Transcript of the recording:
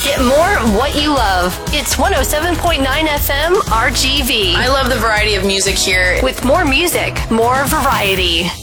Get more of what you love. It's 107.9 FM RGV. I love the variety of music here. With more music, more variety.